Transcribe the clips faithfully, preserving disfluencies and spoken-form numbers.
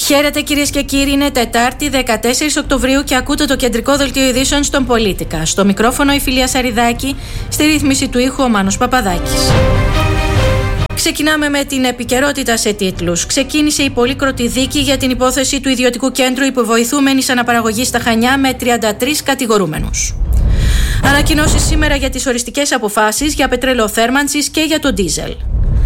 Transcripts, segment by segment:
Χαίρετε κυρίες και κύριοι, είναι Τετάρτη δεκατέσσερις Οκτωβρίου και ακούτε το κεντρικό δελτίο ειδήσεων στον Πολίτικα. Στο μικρόφωνο η Φιλία Σαριδάκη, στη ρύθμιση του ήχου ο Μάνος Παπαδάκης. Ξεκινάμε με την επικαιρότητα σε τίτλους. Ξεκίνησε η πολύκροτη δίκη για την υπόθεση του ιδιωτικού κέντρου υποβοηθούμενης αναπαραγωγής στα Χανιά με τριάντα τρεις κατηγορούμενους. Ανακοινώσεις σήμερα για τις οριστικές αποφάσεις για πετρελαιοθέρμανσης και για το ντίζελ.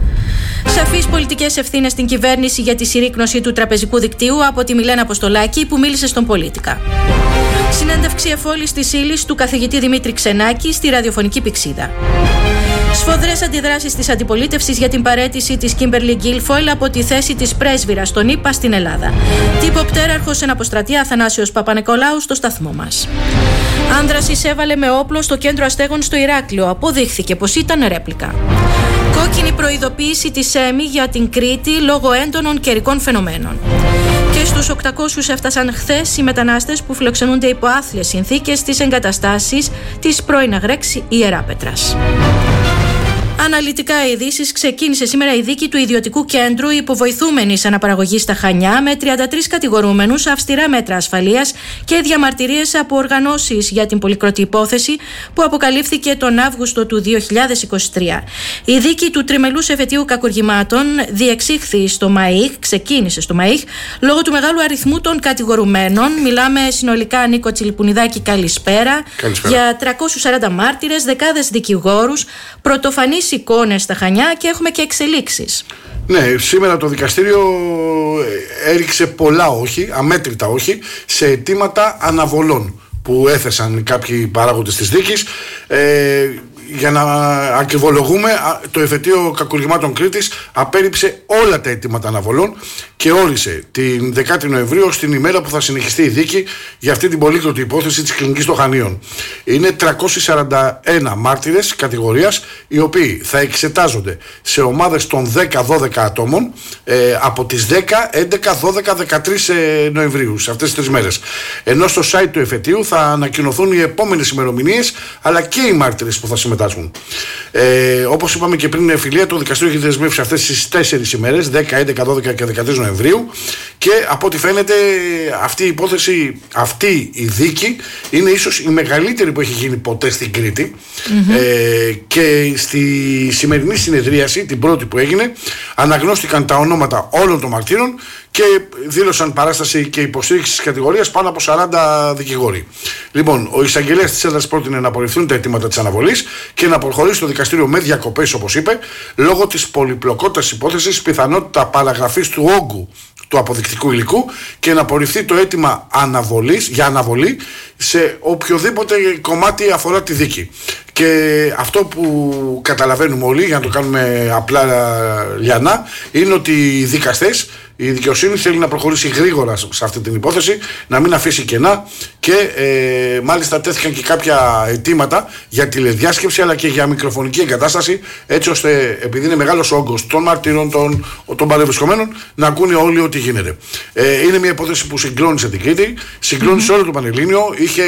Σαφείς πολιτικές ευθύνες στην κυβέρνηση για τη συρρίκνωση του τραπεζικού δικτύου από τη Μιλένα Αποστολάκη που μίλησε στον Πολίτικα. Συνέντευξη εφόλης της ύλης του καθηγητή Δημήτρη Ξενάκη στη ραδιοφωνική πυξίδα. Σφοδρές αντιδράσεις της αντιπολίτευσης για την παραίτηση της Κίμπερλι Γκίλφοιλ από τη θέση της πρέσβυρας των ΗΠΑ στην Ελλάδα. Τυποπτέραρχος εν αποστρατεία Αθανάσιος Παπα-Νικολάου στο σταθμό μας. Άνδρας εισέβαλε με όπλο στο κέντρο αστέγων στο Ηράκλειο. Αποδείχθηκε πως ήταν ρέπλικα. Κόκκινη προειδοποίηση της ΕΜΗ για την Κρήτη λόγω έντονων καιρικών φαινομένων. Και στους οκτακόσιους έφτασαν χθες οι μετανάστες που φιλοξενούνται υπό άθλιες συνθήκες στις εγκαταστάσεις της πρώην Αγρέξη Ιεράπετρας. Αναλυτικά ειδήσεις. Ξεκίνησε σήμερα η δίκη του ιδιωτικού κέντρου υποβοηθούμενης αναπαραγωγής στα Χανιά με τριάντα τρεις κατηγορούμενους, αυστηρά μέτρα ασφαλείας και διαμαρτυρίες από οργανώσεις για την πολυκροτή υπόθεση που αποκαλύφθηκε τον Αύγουστο του δύο χιλιάδες είκοσι τρία. Η δίκη του τριμελούς εφετείου κακουργημάτων διεξήχθη στο ΜΑΙΧ, ξεκίνησε στο ΜΑΙΧ, λόγω του μεγάλου αριθμού των κατηγορουμένων. Μιλάμε συνολικά, Νίκο Τσιλιπουνιδάκη, καλησπέρα. καλησπέρα. Για τριακόσιους σαράντα μάρτυρες, δεκάδες δικηγόρους, πρωτοφανείς εικόνες στα Χανιά και έχουμε και εξελίξεις. Ναι, σήμερα το δικαστήριο έριξε πολλά όχι, αμέτρητα όχι, σε αιτήματα αναβολών που έθεσαν κάποιοι παράγοντες της δίκης. Ε, για να ακριβολογούμε, το εφετείο κακουργημάτων Κρήτης απέρριψε όλα τα αιτήματα αναβολών και όρισε την δέκατη Νοεμβρίου ως την ημέρα που θα συνεχιστεί η δίκη για αυτή την πολύκροτη υπόθεση της κλινικής των Χανίων. Είναι τριακόσιοι σαράντα ένα μάρτυρες κατηγορίας, οι οποίοι θα εξετάζονται σε ομάδες των δέκα δώδεκα ατόμων ε, από τις δέκα, έντεκα, δώδεκα, δεκατρείς Νοεμβρίου, σε αυτές τις τρεις μέρες. Ενώ στο site του εφετείου θα ανακοινωθούν οι επόμενες ημερομηνίες αλλά και οι μάρτυρες που θα συμμετάσχουν. Ε, όπως είπαμε και πριν, Φιλία, το δικαστήριο έχει δεσμεύσει αυτές τις τέσσερις ημέρες, δέκα, έντεκα, δώδεκα και δεκατρείς Νοεμβρίου, και από ό,τι φαίνεται αυτή η υπόθεση, αυτή η δίκη είναι ίσως η μεγαλύτερη που έχει γίνει ποτέ στην Κρήτη. Mm-hmm. ε, και στη σημερινή συνεδρίαση, την πρώτη που έγινε, αναγνώστηκαν τα ονόματα όλων των μαρτύρων και δήλωσαν παράσταση και υποστήριξη της κατηγορίας πάνω από σαράντα δικηγόροι. Λοιπόν, ο εισαγγελέας της έδρας πρότεινε να απορριφθούν τα αιτήματα της αναβολής και να προχωρήσει το δικαστήριο με διακοπές, όπως είπε, λόγω της πολυπλοκότητας της υπόθεσης, πιθανότητα παραγραφής του όγκου του αποδεικτικού υλικού και να απορριφθεί το αίτημα αναβολής, για αναβολή σε οποιοδήποτε κομμάτι αφορά τη δίκη. Και αυτό που καταλαβαίνουμε όλοι, για να το κάνουμε απλά λιανά, είναι ότι οι δικαστές, η δικαιοσύνη θέλει να προχωρήσει γρήγορα σε αυτή την υπόθεση, να μην αφήσει κενά, και ε, μάλιστα τέθηκαν και κάποια αιτήματα για τηλεδιάσκεψη αλλά και για μικροφωνική εγκατάσταση, έτσι ώστε, επειδή είναι μεγάλος όγκος των μαρτύρων, των, των παρευρισκομένων, να ακούνε όλοι ό,τι γίνεται. Ε, είναι μια υπόθεση που συγκλώνησε την Κρήτη, συγκλώνησε mm-hmm. όλο το Πανελλήνιο, είχε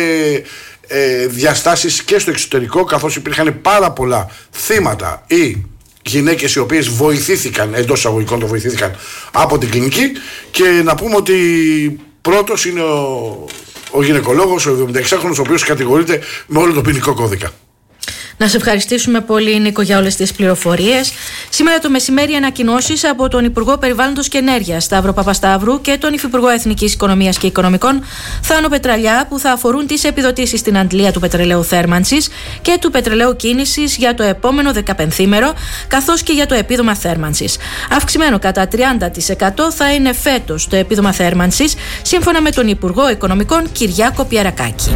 ε, διαστάσεις και στο εξωτερικό, καθώς υπήρχαν πάρα πολλά θύματα ή γυναίκες οι οποίες βοηθήθηκαν, εντός εισαγωγικών το βοηθήθηκαν από την κλινική. Και να πούμε ότι πρώτος είναι ο, ο γυναικολόγος, ο εβδομηνταεξάχρονος, ο οποίος κατηγορείται με όλο το ποινικό κώδικα. Να σε ευχαριστήσουμε πολύ, Νίκο, για όλες τις πληροφορίες. Σήμερα το μεσημέρι ανακοινώσεις από τον Υπουργό Περιβάλλοντος και Ενέργειας Σταύρο Παπασταύρου και τον Υφυπουργό Εθνικής Οικονομίας και Οικονομικών Θάνο Πετραλιά, που θα αφορούν τις επιδοτήσεις στην αντλία του πετρελαίου θέρμανσης και του πετρελαίου κίνησης για το επόμενο δεκαπενθήμερο, καθώς και για το επίδομα θέρμανσης. Αυξημένο κατά τριάντα τοις εκατό θα είναι φέτος το επίδομα θέρμανσης, σύμφωνα με τον Υπουργό Οικονομικών Κυριάκο Πιερακάκη.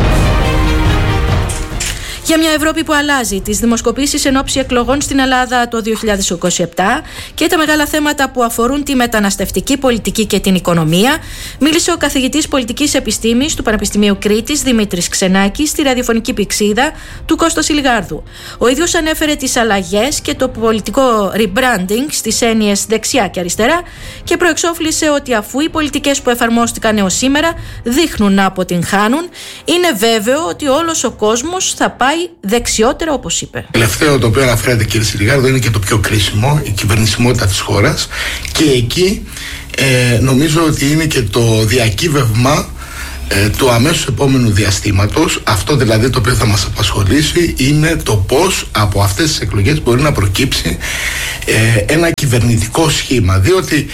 Για μια Ευρώπη που αλλάζει, τις δημοσκοπήσεις εν ώψη εκλογών στην Ελλάδα το δύο χιλιάδες είκοσι επτά και τα μεγάλα θέματα που αφορούν τη μεταναστευτική πολιτική και την οικονομία, μίλησε ο καθηγητής πολιτικής επιστήμης του Πανεπιστημίου Κρήτης Δημήτρης Ξενάκης στη ραδιοφωνική πυξίδα του Κώστα Σιλγάρδου. Ο ίδιος ανέφερε τις αλλαγές και το πολιτικό rebranding στις έννοιες δεξιά και αριστερά και προεξόφλησε ότι αφού οι πολιτικές που εφαρμόστηκαν έως σήμερα δείχνουν να αποτυγχάνουν, είναι βέβαιο ότι όλος ο κόσμος θα πάει δεξιότερα, όπως είπε. Τελευταίο το οποίο αναφέρατε, κύριε Σιλγάρδο, είναι και το πιο κρίσιμο, η κυβερνησιμότητα της χώρας, και εκεί ε, νομίζω ότι είναι και το διακύβευμα ε, του αμέσως επόμενου διαστήματος. Αυτό δηλαδή το οποίο θα μας απασχολήσει είναι το πώς από αυτές τις εκλογές μπορεί να προκύψει ε, ένα κυβερνητικό σχήμα, διότι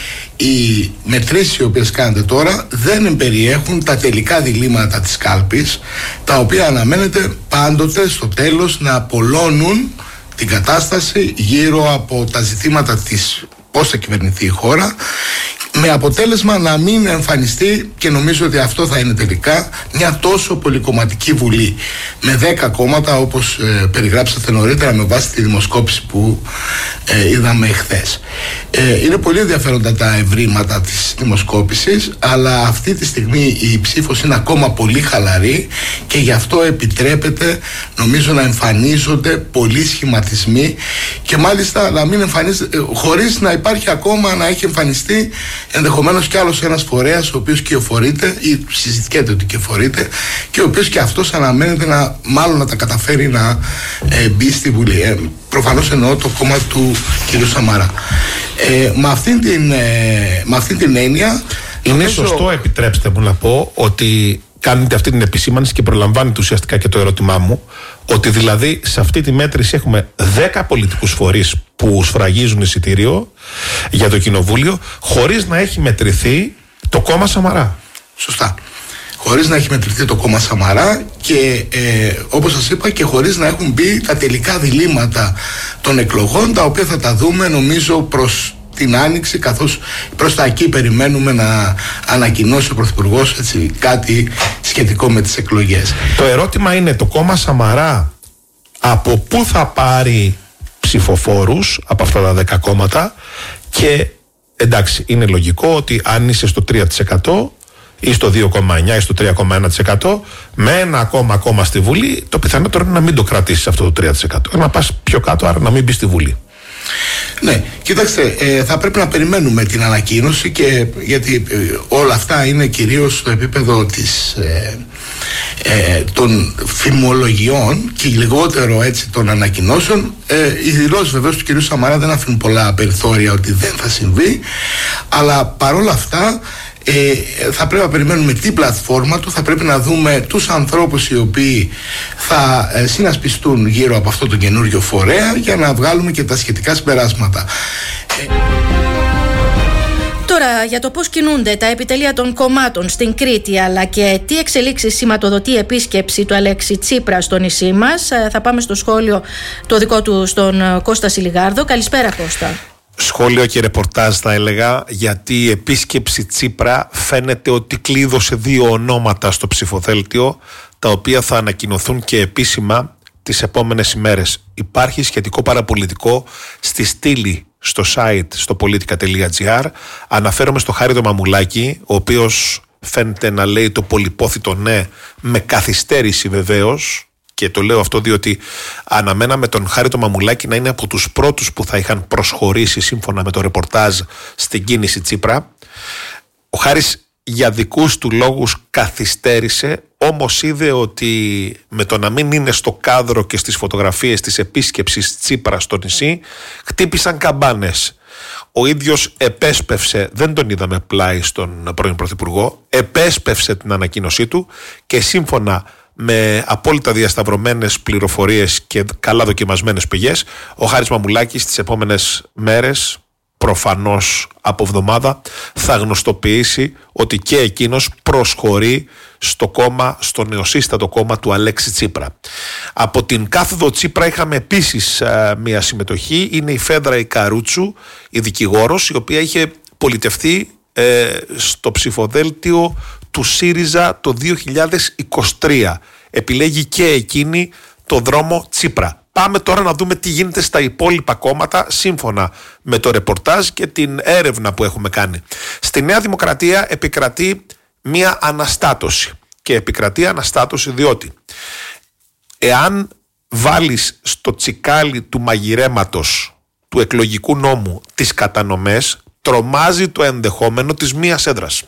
οι μετρήσεις οι οποίες κάνετε τώρα δεν εμπεριέχουν τα τελικά διλήμματα της κάλπης, τα οποία αναμένεται πάντοτε στο τέλος να απολώνουν την κατάσταση γύρω από τα ζητήματα της πώς θα κυβερνηθεί η χώρα, με αποτέλεσμα να μην εμφανιστεί, και νομίζω ότι αυτό θα είναι τελικά, μια τόσο πολυκομματική βουλή με δέκα κόμματα, όπως ε, περιγράψατε νωρίτερα με βάση τη δημοσκόπηση που ε, είδαμε εχθές. Ε, είναι πολύ ενδιαφέροντα τα ευρήματα της δημοσκόπησης, αλλά αυτή τη στιγμή η ψήφος είναι ακόμα πολύ χαλαρή και γι' αυτό επιτρέπεται νομίζω να εμφανίζονται πολλοί σχηματισμοί, και μάλιστα να μην εμφανίζεται χωρίς να υπάρχει ακόμα, να έχει εμφανιστεί ενδεχομένως κι άλλος ένας φορέας ο οποίος κυοφορείται ή συζητιέται ότι κυοφορείται και ο οποίος και αυτός αναμένεται να μάλλον να τα καταφέρει να ε, μπει στη Βουλή. Ε, προφανώς εννοώ το κόμμα του κ. Σαμαρά. Ε, με, αυτήν την, ε, με αυτήν την έννοια είναι νομίζω... σωστό, επιτρέψτε μου να πω, ότι κάνετε αυτή την επισήμανση και προλαμβάνετε ουσιαστικά και το ερώτημά μου, ότι δηλαδή σε αυτή τη μέτρηση έχουμε δέκα πολιτικούς φορείς που σφραγίζουν εισιτήριο για το κοινοβούλιο χωρίς να έχει μετρηθεί το κόμμα Σαμαρά. Σωστά. Χωρίς να έχει μετρηθεί το κόμμα Σαμαρά και ε, όπως σας είπα και χωρίς να έχουν μπει τα τελικά διλήμματα των εκλογών, τα οποία θα τα δούμε νομίζω προς την Άνοιξη, καθώς προς τα εκεί περιμένουμε να ανακοινώσει ο Πρωθυπουργός έτσι, κάτι σχετικό με τις εκλογές. Το ερώτημα είναι, το κόμμα Σαμαρά από πού θα πάρει ψηφοφόρους από αυτά τα δέκα κόμματα? Και εντάξει, είναι λογικό ότι αν είσαι στο τρία τοις εκατό ή στο δύο κόμμα εννιά τοις εκατό ή στο τρία κόμμα ένα τοις εκατό με ένα ακόμα κόμμα στη Βουλή, το πιθανότερο είναι να μην το κρατήσεις αυτό το τρία τοις εκατό, να πας πιο κάτω, άρα να μην μπει στη Βουλή. Ναι, κοιτάξτε, ε, θα πρέπει να περιμένουμε την ανακοίνωση, και γιατί ε, όλα αυτά είναι κυρίως στο επίπεδο της, ε, ε, των φημολογιών και λιγότερο έτσι των ανακοινώσεων. Ε, οι δηλώσεις βεβαίως του κ. Σαμαρά δεν αφήνουν πολλά περιθώρια ότι δεν θα συμβεί, αλλά παρόλα αυτά Ε, θα πρέπει να περιμένουμε την πλατφόρμα του, θα πρέπει να δούμε τους ανθρώπους οι οποίοι θα ε, συνασπιστούν γύρω από αυτό το καινούριο φορέα για να βγάλουμε και τα σχετικά συμπεράσματα. Τώρα, για το πώς κινούνται τα επιτελεία των κομμάτων στην Κρήτη, αλλά και τι εξελίξεις σηματοδοτεί η επίσκεψη του Αλέξη Τσίπρα στο νησί μας, θα πάμε στο σχόλιο το δικό του στον Κώστα Σιλιγάρδο. Καλησπέρα, Κώστα. Σχόλιο και ρεπορτάζ θα έλεγα, γιατί η επίσκεψη Τσίπρα φαίνεται ότι κλείδωσε δύο ονόματα στο ψηφοδέλτιο, τα οποία θα ανακοινωθούν και επίσημα τις επόμενες ημέρες. Υπάρχει σχετικό παραπολιτικό στη στήλη στο site στο politica τελεία gr. Αναφέρομαι στο Χάρη το Μαμουλάκη, ο οποίος φαίνεται να λέει το πολυπόθητο ναι, με καθυστέρηση βεβαίως. Και το λέω αυτό διότι αναμέναμε τον Χάρη το Μαμουλάκη να είναι από τους πρώτους που θα είχαν προσχωρήσει σύμφωνα με το ρεπορτάζ στην κίνηση Τσίπρα. Ο Χάρης για δικούς του λόγους καθυστέρησε, όμως είδε ότι με το να μην είναι στο κάδρο και στις φωτογραφίες της επίσκεψης Τσίπρα στο νησί, χτύπησαν καμπάνες. Ο ίδιος επέσπευσε, δεν τον είδαμε πλάι στον πρώην Πρωθυπουργό, επέσπευσε την ανακοίνωσή του και σύμφωνα με απόλυτα διασταυρωμένες πληροφορίες και καλά δοκιμασμένες πηγές, ο Χάρης Μαμουλάκης τις επόμενες μέρες, προφανώς από εβδομάδα, θα γνωστοποιήσει ότι και εκείνος προσχωρεί στο κόμμα, στο νεοσύστατο κόμμα του Αλέξη Τσίπρα. Από την κάθοδο Τσίπρα είχαμε επίσης α, μια συμμετοχή. Είναι η Φέδρα η Καρούτσου, η δικηγόρος, η οποία είχε πολιτευτεί ε, στο ψηφοδέλτιο του ΣΥΡΙΖΑ το δύο χιλιάδες είκοσι τρία. Επιλέγει και εκείνη το δρόμο Τσίπρα. Πάμε τώρα να δούμε τι γίνεται στα υπόλοιπα κόμματα σύμφωνα με το ρεπορτάζ και την έρευνα που έχουμε κάνει. Στη Νέα Δημοκρατία επικρατεί μία αναστάτωση, και επικρατεί αναστάτωση διότι εάν βάλεις στο τσικάλι του μαγειρέματος του εκλογικού νόμου τις κατανομές, τρομάζει το ενδεχόμενο της μίας έδρας.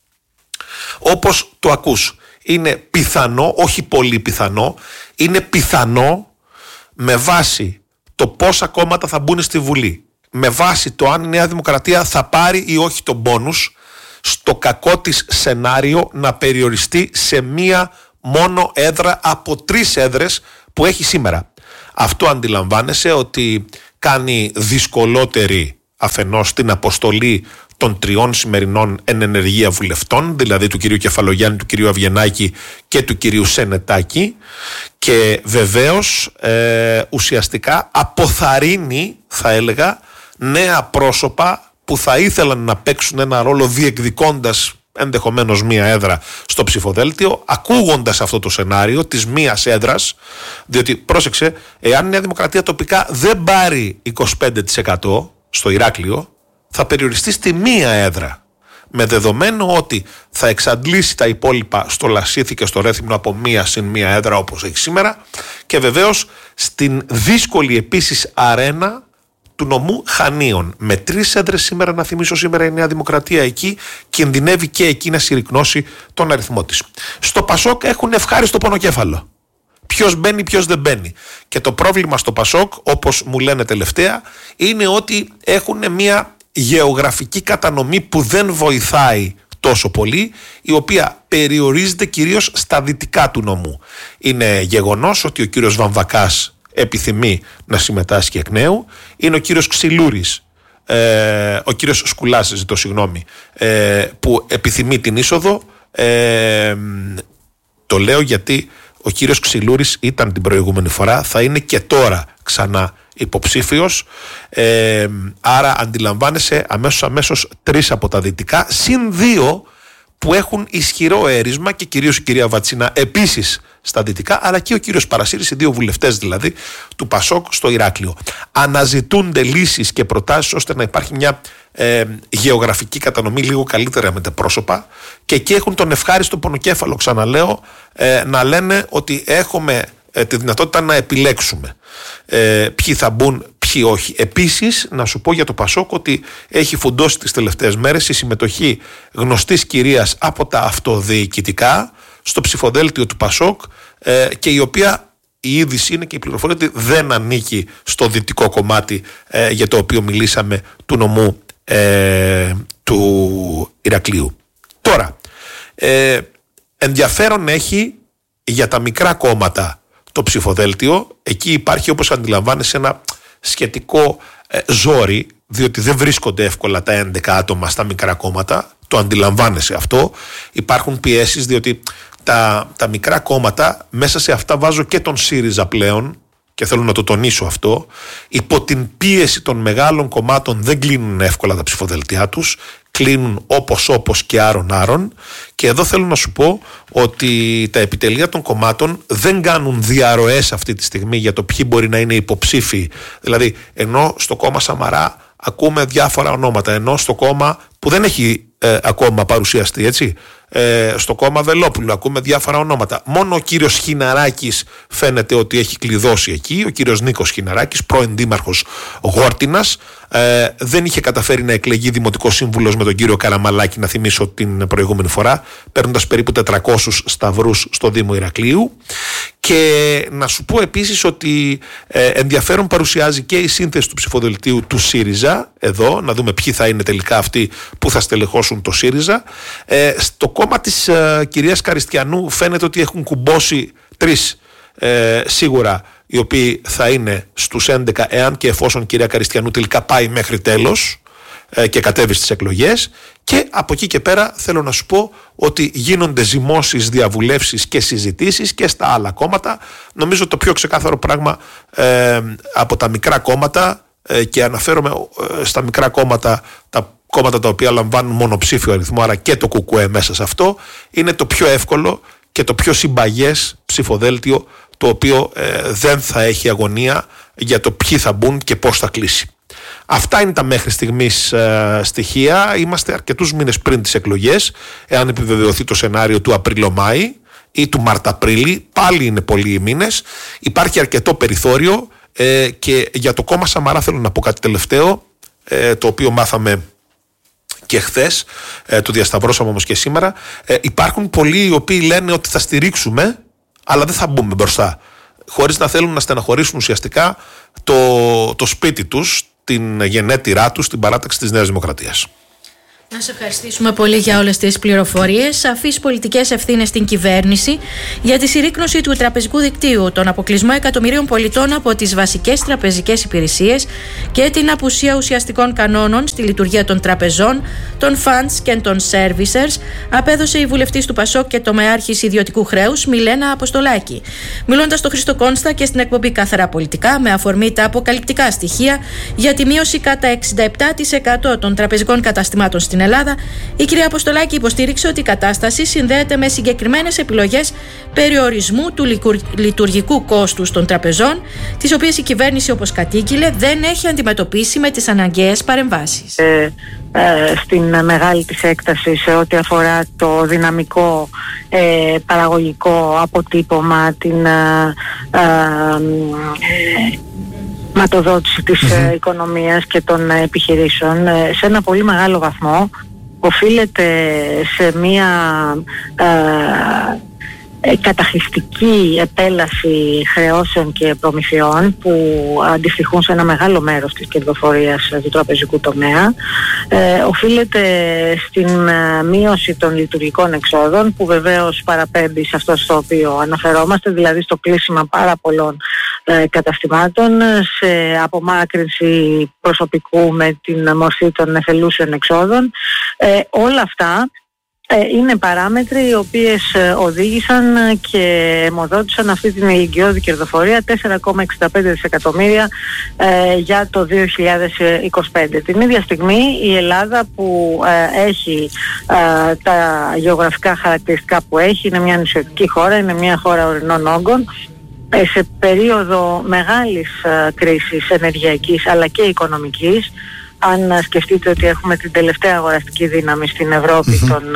Όπως το ακούς, είναι πιθανό, όχι πολύ πιθανό, είναι πιθανό με βάση το πόσα κόμματα θα μπουν στη Βουλή με βάση το αν η Νέα Δημοκρατία θα πάρει ή όχι τον μπόνους, στο κακό της σενάριο να περιοριστεί σε μία μόνο έδρα από τρεις έδρες που έχει σήμερα. Αυτό αντιλαμβάνεσαι ότι κάνει δυσκολότερη αφενός την αποστολή των τριών σημερινών εν ενεργεία βουλευτών, δηλαδή του κυρίου Κεφαλογιάννη, του κυρίου Αυγενάκη και του κυρίου Σενετάκη, και βεβαίως ε, ουσιαστικά αποθαρρύνει, θα έλεγα, νέα πρόσωπα που θα ήθελαν να παίξουν ένα ρόλο διεκδικώντας ενδεχομένως μία έδρα στο ψηφοδέλτιο, ακούγοντας αυτό το σενάριο της μίας έδρας, διότι πρόσεξε, εάν η Νέα Δημοκρατία τοπικά δεν πάρει είκοσι πέντε τοις εκατό στο Ηράκλειο, θα περιοριστεί στη μία έδρα, με δεδομένο ότι θα εξαντλήσει τα υπόλοιπα στο Λασίθι και στο Ρέθυμνο από μία συν μία έδρα όπως έχει σήμερα, και βεβαίως στην δύσκολη επίσης αρένα του νομού Χανίων. Με τρεις έδρες σήμερα, να θυμίσω, σήμερα η Νέα Δημοκρατία εκεί κινδυνεύει και εκεί να συρρικνώσει τον αριθμό της. Στο Πασόκ έχουν ευχάριστο πονοκέφαλο. Ποιος μπαίνει, ποιος δεν μπαίνει. Και το πρόβλημα στο Πασόκ, όπως μου λένε τελευταία, είναι ότι έχουν μια γεωγραφική κατανομή που δεν βοηθάει τόσο πολύ, η οποία περιορίζεται κυρίως στα δυτικά του νομού. Είναι γεγονός ότι ο κύριος Βαμβακάς επιθυμεί να συμμετάσχει εκ νέου. Είναι ο κύριος Ξυλούρης, ε, ο κύριος Σκουλάς, ζητώ συγγνώμη, ε, που επιθυμεί την είσοδο. Ε, το λέω γιατί ο κύριος Ξυλούρης ήταν την προηγούμενη φορά, θα είναι και τώρα ξανά υποψήφιος, ε, άρα αντιλαμβάνεσαι αμέσως αμέσως τρεις από τα δυτικά, συν δύο που έχουν ισχυρό έρισμα, και κυρίως η κυρία Βατσίνα επίσης στα δυτικά, αλλά και ο κύριος Παρασύρης, οι δύο βουλευτές δηλαδή του Πασόκ στο Ηράκλειο. Αναζητούνται λύσεις και προτάσεις ώστε να υπάρχει μια ε, γεωγραφική κατανομή λίγο καλύτερα με τα πρόσωπα, και εκεί έχουν τον ευχάριστο πονοκέφαλο, ξαναλέω, ε, να λένε ότι έχουμε ε, τη δυνατότητα να επιλέξουμε ε, ποιοι θα μπουν, ποιοι όχι. Επίσης, να σου πω για το Πασόκ ότι έχει φουντώσει τις τελευταίες μέρες η συμμετοχή γνωστής κυρίας από τα αυτοδιοικητικά στο ψηφοδέλτιο του Πασόκ, ε, και η οποία η είδηση είναι και η πληροφορία ότι δεν ανήκει στο δυτικό κομμάτι ε, για το οποίο μιλήσαμε, του νομού ε, του Ηρακλείου. Τώρα, ε, ενδιαφέρον έχει για τα μικρά κόμματα το ψηφοδέλτιο. Εκεί υπάρχει, όπως αντιλαμβάνεσαι, ένα σχετικό ε, ζόρι, διότι δεν βρίσκονται εύκολα τα έντεκα άτομα στα μικρά κόμματα. Το αντιλαμβάνεσαι αυτό. Υπάρχουν πιέσεις, διότι τα, τα μικρά κόμματα, μέσα σε αυτά βάζω και τον ΣΥΡΙΖΑ πλέον, και θέλω να το τονίσω αυτό, υπό την πίεση των μεγάλων κομμάτων δεν κλείνουν εύκολα τα ψηφοδελτιά τους, κλείνουν όπως όπως και άρον άρον, και εδώ θέλω να σου πω ότι τα επιτελεία των κομμάτων δεν κάνουν διαρροές αυτή τη στιγμή για το ποιοι μπορεί να είναι υποψήφοι. Δηλαδή, ενώ στο κόμμα Σαμαρά ακούμε διάφορα ονόματα, ενώ στο κόμμα που δεν έχει ε, ακόμα παρουσιαστεί, έτσι, ε, στο κόμμα Βελόπουλου ακούμε διάφορα ονόματα. Μόνο ο κύριος Χιναράκης φαίνεται ότι έχει κλειδώσει εκεί, ο κύριος Νίκος Χιναράκης, πρώην δήμαρχος Γόρτινας, ε, δεν είχε καταφέρει να εκλεγεί δημοτικός σύμβουλος με τον κύριο Καραμαλάκη, να θυμίσω την προηγούμενη φορά, παίρνοντας περίπου τετρακόσιους σταυρούς στο Δήμο Ηρακλείου. Και να σου πω επίσης ότι ε, ενδιαφέρον παρουσιάζει και η σύνθεση του ψηφοδελτίου του ΣΥΡΙΖΑ, εδώ, να δούμε ποιοι θα είναι τελικά αυτοί που θα στελεχώσουν το ΣΥΡΙΖΑ. Ε, στο κόμμα της ε, κυρίας Καριστιανού φαίνεται ότι έχουν κουμπώσει τρεις ε, σίγουρα, οι οποίοι θα είναι στους έντεκα, εάν και εφόσον η κυρία Καριστιανού τελικά πάει μέχρι τέλος ε, και κατέβει στις εκλογές. Και από εκεί και πέρα θέλω να σου πω ότι γίνονται ζυμώσεις, διαβουλεύσεις και συζητήσεις και στα άλλα κόμματα. Νομίζω το πιο ξεκάθαρο πράγμα ε, από τα μικρά κόμματα, ε, και αναφέρομαι ε, στα μικρά κόμματα, τα κόμματα τα οποία λαμβάνουν μονοψήφιο αριθμό, άρα και το ΚΚΕ μέσα σε αυτό, είναι το πιο εύκολο και το πιο συμπαγές ψηφοδέλτιο, το οποίο ε, δεν θα έχει αγωνία για το ποιοι θα μπουν και πώς θα κλείσει. Αυτά είναι τα μέχρι στιγμής ε, στοιχεία. Είμαστε αρκετούς μήνες πριν τις εκλογές. Εάν επιβεβαιωθεί το σενάριο του Απρίλο-Μάη ή του Μάρτ-Απρίλη, πάλι είναι πολλοί οι μήνες. Υπάρχει αρκετό περιθώριο, ε, και για το κόμμα Σαμαρά θέλω να πω κάτι τελευταίο, ε, το οποίο μάθαμε και χθες, ε, το διασταυρώσαμε όμως και σήμερα. Ε, υπάρχουν πολλοί οι οποίοι λένε ότι θα στηρίξουμε, αλλά δεν θα μπούμε μπροστά, χωρίς να θέλουν να στεναχωρήσουν ουσιαστικά το, το σπίτι τους, την γενέτειρά του στην παράταξη της Νέας Δημοκρατίας. Να σε ευχαριστήσουμε πολύ για όλες τις πληροφορίες. Σαφείς πολιτικές ευθύνες στην κυβέρνηση για τη συρρίκνωση του τραπεζικού δικτύου, τον αποκλεισμό εκατομμυρίων πολιτών από τις βασικές τραπεζικές υπηρεσίες και την απουσία ουσιαστικών κανόνων στη λειτουργία των τραπεζών, των funds και των servicers, απέδωσε η βουλευτής του Πασόκ και τομεάρχης ιδιωτικού χρέους Μιλένα Αποστολάκη. Μιλώντας στο Χρήστο Κόνστα και στην εκπομπή Καθαρά Πολιτικά, με αφορμή τα αποκαλυπτικά στοιχεία για τη μείωση κατά εξήντα επτά τοις εκατό των τραπεζικών καταστημάτων στην Ελλάδα, η κυρία Αποστολάκη υποστήριξε ότι η κατάσταση συνδέεται με συγκεκριμένες επιλογές περιορισμού του λειτουργικού κόστους των τραπεζών, τις οποίες η κυβέρνηση, όπως κατήγγειλε, δεν έχει αντιμετωπίσει με τις αναγκαίες παρεμβάσεις. Ε, ε, στην μεγάλη της έκταση σε ό,τι αφορά το δυναμικό ε, παραγωγικό αποτύπωμα, την ε, ε, ματοδότηση της mm-hmm. οικονομίας και των επιχειρήσεων, σε ένα πολύ μεγάλο βαθμό οφείλεται σε μια ε, καταχρηστική επέλαση χρεώσεων και προμηθειών που αντιστοιχούν σε ένα μεγάλο μέρος της κερδοφορίας του τραπεζικού τομέα. Ε, οφείλεται στην μείωση των λειτουργικών εξόδων, που βεβαίως παραπέμπει σε αυτό στο οποίο αναφερόμαστε, δηλαδή στο κλείσιμα πάρα πολλών ε, καταστημάτων, σε απομάκρυνση προσωπικού με την μορφή των εθελούσεων εξόδων. Ε, όλα αυτά είναι παράμετροι οι οποίες οδήγησαν και αιμοδότησαν αυτή την ηλικιώδη κερδοφορία τέσσερα κόμμα εξήντα πέντε δισεκατομμύρια ε, για το δύο χιλιάδες είκοσι πέντε. Την ίδια στιγμή η Ελλάδα, που ε, έχει ε, τα γεωγραφικά χαρακτηριστικά που έχει, είναι μια νησιωτική χώρα, είναι μια χώρα ορεινών όγκων, ε, σε περίοδο μεγάλης ε, κρίσης ενεργειακής αλλά και οικονομικής. Αν σκεφτείτε ότι έχουμε την τελευταία αγοραστική δύναμη στην Ευρώπη mm-hmm. των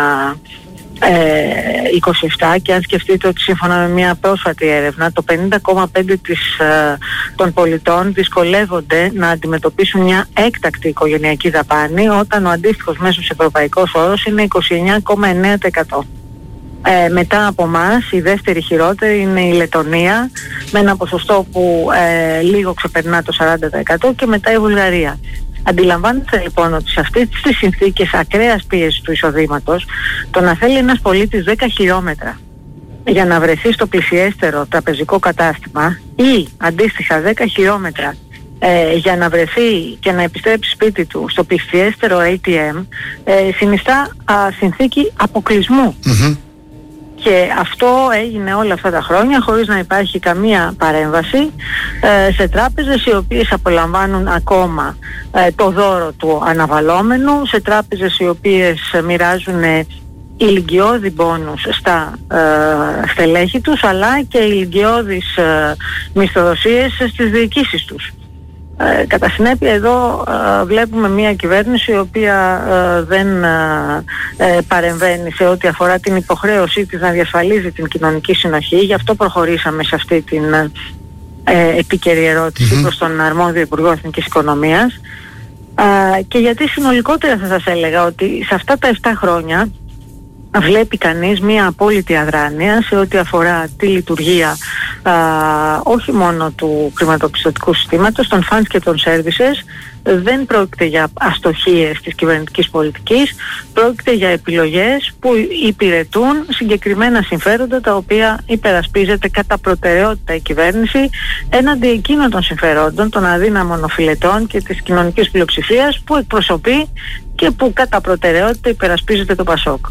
ε, είκοσι επτά, και αν σκεφτείτε ότι σύμφωνα με μια πρόσφατη έρευνα το πενήντα κόμμα πέντε τοις εκατό των πολιτών δυσκολεύονται να αντιμετωπίσουν μια έκτακτη οικογενειακή δαπάνη, όταν ο αντίστοιχος μέσος ευρωπαϊκός όρος είναι είκοσι εννέα κόμμα εννέα τοις εκατό. Ε, μετά από εμάς η δεύτερη χειρότερη είναι η Λετονία, με ένα ποσοστό που ε, λίγο ξεπερνά το σαράντα τοις εκατό, και μετά η Βουλγαρία. Αντιλαμβάνεστε λοιπόν ότι σε αυτές τις συνθήκες ακραίας πίεσης του εισοδήματος, το να θέλει ένας πολίτης δέκα χιλιόμετρα για να βρεθεί στο πλησιέστερο τραπεζικό κατάστημα, ή αντίστοιχα δέκα χιλιόμετρα ε, για να βρεθεί και να επιστρέψει σπίτι του στο πλησιέστερο έι τι εμ, ε, συνιστά α, συνθήκη αποκλεισμού. Mm-hmm. Και αυτό έγινε όλα αυτά τα χρόνια χωρίς να υπάρχει καμία παρέμβαση ε, σε τράπεζες οι οποίες απολαμβάνουν ακόμα ε, το δώρο του αναβαλόμενου, σε τράπεζες οι οποίες μοιράζουν ηλικιώδη μπόνους στα ε, στελέχη τους, αλλά και ηλικιώδεις ε, μισθοδοσίες στις διοικήσεις τους. Ε, κατά συνέπεια εδώ ε, βλέπουμε μια κυβέρνηση η οποία ε, δεν ε, ε, παρεμβαίνει σε ό,τι αφορά την υποχρέωσή της να διασφαλίζει την κοινωνική συνοχή. Γι' αυτό προχωρήσαμε σε αυτή την ε, επίκαιρη ερώτηση mm-hmm. προς τον αρμόδιο Υπουργό Εθνικής Οικονομίας, ε, και γιατί συνολικότερα θα σας έλεγα ότι σε αυτά τα επτά χρόνια βλέπει κανείς μια απόλυτη αδράνεια σε ό,τι αφορά τη λειτουργία α, όχι μόνο του χρηματοπιστωτικού συστήματος, των funds και των services. Δεν πρόκειται για αστοχίες της κυβερνητικής πολιτικής, πρόκειται για επιλογές που υπηρετούν συγκεκριμένα συμφέροντα, τα οποία υπερασπίζεται κατά προτεραιότητα η κυβέρνηση έναντι εκείνων των συμφερόντων των αδύναμων οφειλετών και της κοινωνικής πλειοψηφίας που εκπροσωπεί και που κατά προτεραιότητα υπερασπίζεται το Πασόκ.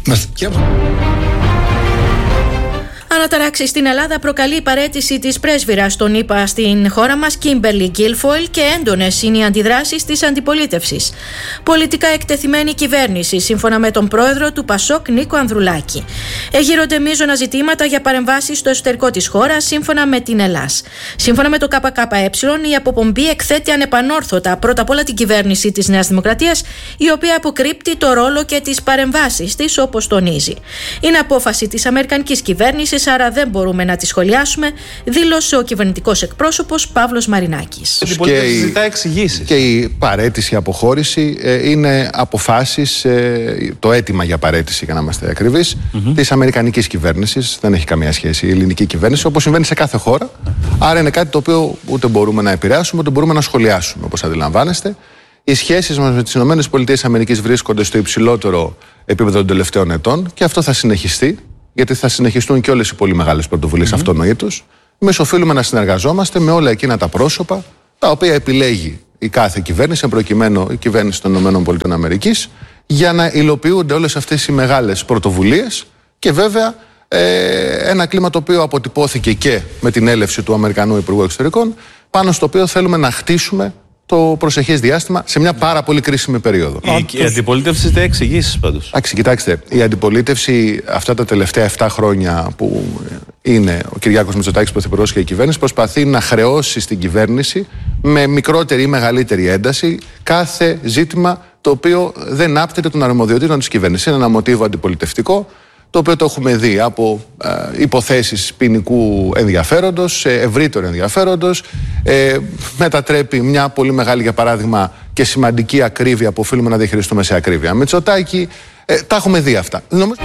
Αναταράξει στην Ελλάδα προκαλεί η παραίτηση της πρέσβυρας των ΗΠΑ στην χώρα μας, Κίμπερλι Γκίλφοιλ, και έντονες είναι οι αντιδράσεις της αντιπολίτευσης. Πολιτικά εκτεθειμένη κυβέρνηση, σύμφωνα με τον πρόεδρο του Πασόκ, Νίκο Ανδρουλάκη. Εγείρονται μείζωνα ζητήματα για παρεμβάσεις στο εσωτερικό της χώρας, σύμφωνα με την ΕΛΑΣ. Σύμφωνα με το ΚΚΕ, η αποπομπή εκθέτει ανεπανόρθωτα πρώτα απ' όλα την κυβέρνηση της Νέας Δημοκρατίας, η οποία αποκρύπτει το ρόλο και τις παρεμβάσεις της, όπως τονίζει. Είναι απόφαση της αμερικανικής κυβέρνησης εξελίξεις, άρα δεν μπορούμε να τις σχολιάσουμε, δήλωσε ο κυβερνητικός εκπρόσωπος Παύλος Μαρινάκης. Η αντιπολίτευση ζητά εξηγήσεις. Και η παραίτηση, η αποχώρηση ε, είναι αποφάσεις, ε, το αίτημα για παραίτηση, για να είμαστε ακριβείς, mm-hmm. της αμερικανικής κυβέρνησης. Δεν έχει καμία σχέση η ελληνική κυβέρνηση, όπως συμβαίνει σε κάθε χώρα. Άρα είναι κάτι το οποίο ούτε μπορούμε να επηρεάσουμε, ούτε μπορούμε να σχολιάσουμε, όπως αντιλαμβάνεστε. Οι σχέσεις μας με τις ΗΠΑ βρίσκονται στο υψηλότερο επίπεδο των τελευταίων ετών και αυτό θα συνεχιστεί, γιατί θα συνεχιστούν και όλες οι πολύ μεγάλες πρωτοβουλίες mm-hmm. αυτονοήτως. Εμείς οφείλουμε να συνεργαζόμαστε με όλα εκείνα τα πρόσωπα τα οποία επιλέγει η κάθε κυβέρνηση, προκειμένου η κυβέρνηση των ΗΠΑ, για να υλοποιούνται όλες αυτές οι μεγάλες πρωτοβουλίες και βέβαια ε, ένα κλίμα το οποίο αποτυπώθηκε και με την έλευση του Αμερικανού Υπουργού Εξωτερικών, πάνω στο οποίο θέλουμε να χτίσουμε το προσεχές διάστημα σε μια πάρα πολύ κρίσιμη περίοδο. Η, η αντιπολίτευση ζητάει εξηγήσεις πάντως. Άξι, κοιτάξτε, η αντιπολίτευση αυτά τα τελευταία επτά χρόνια που είναι ο Κυριάκος Μητσοτάκης πρωθυπουργός και η κυβέρνηση προσπαθεί να χρεώσει στην κυβέρνηση με μικρότερη ή μεγαλύτερη ένταση κάθε ζήτημα το οποίο δεν άπτεται των αρμοδιοτήτων της κυβέρνησης. Είναι ένα μοτίβο αντιπολιτευτικό, το οποίο το έχουμε δει από ε, υποθέσεις ποινικού ενδιαφέροντος, ε, ευρύτερου ενδιαφέροντος, ε, μετατρέπει μια πολύ μεγάλη, για παράδειγμα, και σημαντική ακρίβεια που οφείλουμε να διαχειριστούμε σε ακρίβεια. Μητσοτάκη, ε, τα έχουμε δει αυτά. Νομίζω...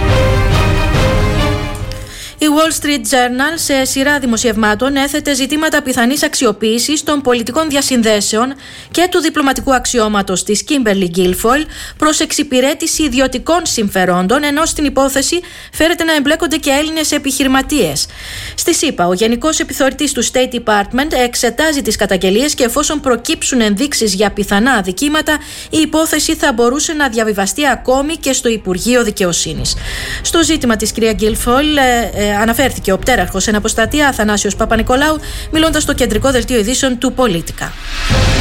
Η Wall Street Journal σε σειρά δημοσιευμάτων έθετε ζητήματα πιθανής αξιοποίησης των πολιτικών διασυνδέσεων και του διπλωματικού αξιώματος της Kimberly Guilfoyle προς εξυπηρέτηση ιδιωτικών συμφερόντων, ενώ στην υπόθεση φέρεται να εμπλέκονται και Έλληνες επιχειρηματίες. Στη ΣΥΠΑ, ο Γενικός Επιθεωρητής του State Department εξετάζει τις καταγγελίες και εφόσον προκύψουν ενδείξεις για πιθανά αδικήματα, η υπόθεση θα μπορούσε να διαβιβαστεί ακόμη και στο Υπουργείο Δικαιοσύνης. Στο ζήτημα της κυρία Guilfoyle, ε, αναφέρθηκε ο πτέραρχος εν αποστατεία Αθανάσιος Παπα-Νικολάου, μιλώντας στο κεντρικό δελτίο ειδήσεων του Πολίτικα.